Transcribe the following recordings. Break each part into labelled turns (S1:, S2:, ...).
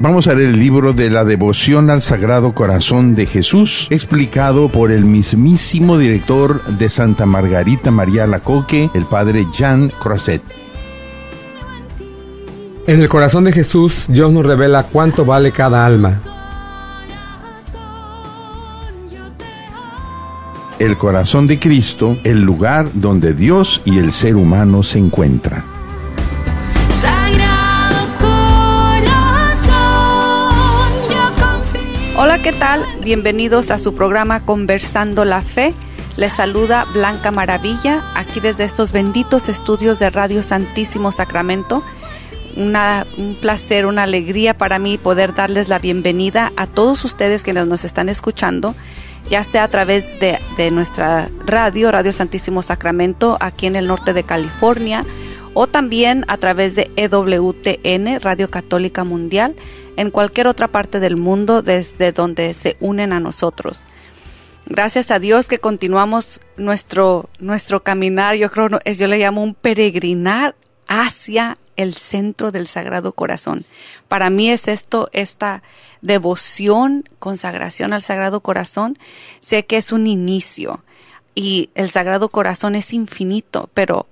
S1: Vamos a leer el libro de la devoción al Sagrado Corazón de Jesús, explicado por el mismísimo director de Santa Margarita María Alacoque, el padre Jean Croiset.
S2: En el corazón de Jesús, Dios nos revela cuánto vale cada alma.
S1: El corazón de Cristo, el lugar donde Dios y el ser humano se encuentran.
S3: Hola, ¿qué tal? Bienvenidos a su programa Conversando la Fe. Les saluda Blanca Maravilla, aquí desde estos benditos estudios de Radio Santísimo Sacramento. Un placer, una alegría para mí poder darles la bienvenida a todos ustedes que nos están escuchando, ya sea a través de nuestra Radio Santísimo Sacramento, aquí en el norte de California, o también a través de EWTN, Radio Católica Mundial, en cualquier otra parte del mundo desde donde se unen a nosotros. Gracias a Dios que continuamos nuestro caminar, yo le llamo un peregrinar hacia el centro del Sagrado Corazón. Para mí es esta devoción, consagración al Sagrado Corazón. Sé que es un inicio y el Sagrado Corazón es infinito, pero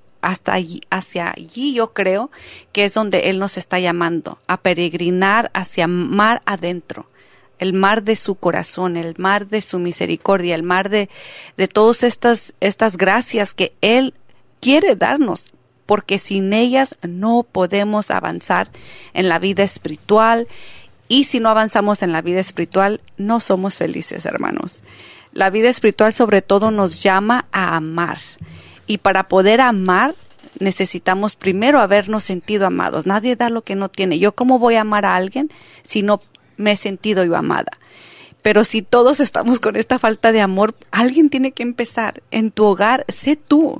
S3: hacia allí yo creo que es donde Él nos está llamando, a peregrinar hacia mar adentro, el mar de su corazón, el mar de su misericordia, el mar de todas estas gracias que Él quiere darnos, porque sin ellas no podemos avanzar en la vida espiritual, y si no avanzamos en la vida espiritual no somos felices, hermanos. La vida espiritual sobre todo nos llama a amar. Y para poder amar, necesitamos primero habernos sentido amados. Nadie da lo que no tiene. ¿Yo cómo voy a amar a alguien si no me he sentido yo amada? Pero si todos estamos con esta falta de amor, alguien tiene que empezar. En tu hogar, sé tú,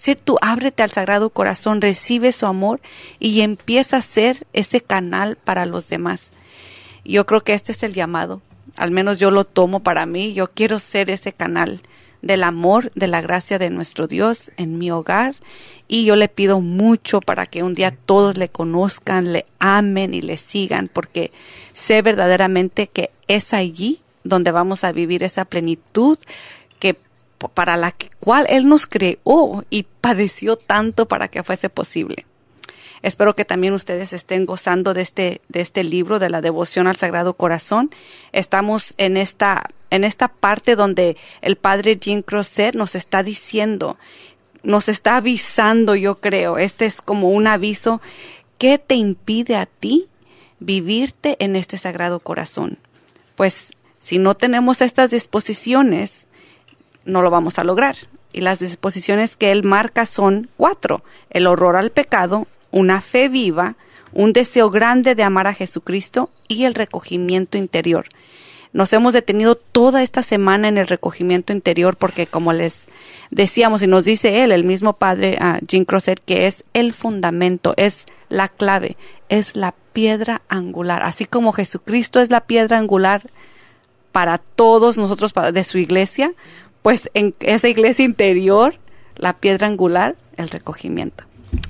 S3: ábrete al Sagrado Corazón, recibe su amor y empieza a ser ese canal para los demás. Yo creo que este es el llamado. Al menos yo lo tomo para mí. Yo quiero ser ese canal del amor, de la gracia de nuestro Dios en mi hogar, y yo le pido mucho para que un día todos le conozcan, le amen y le sigan, porque sé verdaderamente que es allí donde vamos a vivir esa plenitud que para la cual Él nos creó y padeció tanto para que fuese posible. Espero que también ustedes estén gozando de este libro de la devoción al Sagrado Corazón. Estamos en esta parte donde el padre Jean Croiset nos está diciendo, nos está avisando, yo creo. Este es como un aviso. ¿Qué te impide a ti vivirte en este Sagrado Corazón? Pues si no tenemos estas disposiciones, no lo vamos a lograr. Y las disposiciones que él marca son 4. El horror al pecado, una fe viva, un deseo grande de amar a Jesucristo y el recogimiento interior. Nos hemos detenido toda esta semana en el recogimiento interior porque, como les decíamos y nos dice él, el mismo padre Jean Croiset, que es el fundamento, es la clave, es la piedra angular. Así como Jesucristo es la piedra angular para todos nosotros de su iglesia, pues en esa iglesia interior, la piedra angular, el recogimiento.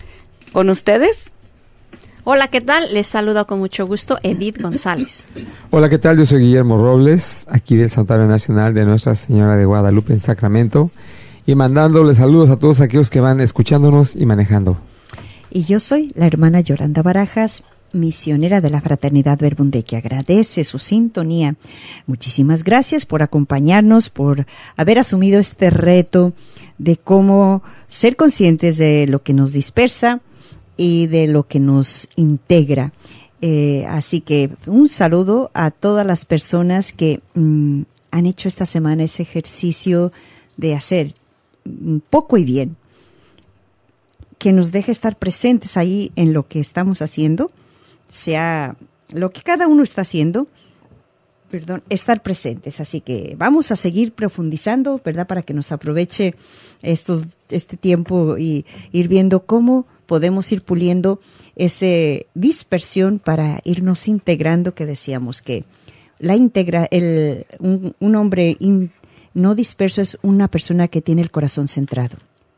S3: ¿Con ustedes?
S4: Hola, ¿qué tal? Les saludo con mucho gusto Edith González.
S2: Hola, ¿qué tal? Yo soy Guillermo Robles, aquí del Santuario Nacional de Nuestra Señora de Guadalupe en Sacramento, y mandándoles saludos a todos aquellos que van escuchándonos y manejando.
S5: Y yo soy la hermana Yolanda Barajas, misionera de la Fraternidad Verbum, que agradece su sintonía. Muchísimas gracias por acompañarnos, por haber asumido este reto de cómo ser conscientes de lo que nos dispersa y de lo que nos integra. Así que un saludo a todas las personas que han hecho esta semana ese ejercicio de hacer poco y bien, que nos deje estar presentes ahí en lo que estamos haciendo, sea lo que cada uno está haciendo, estar presentes. Así que vamos a seguir profundizando, ¿verdad? Para que nos aproveche este tiempo y ir viendo cómo podemos ir puliendo esa dispersión para irnos integrando, que decíamos que un hombre no disperso es una persona que tiene el corazón centrado.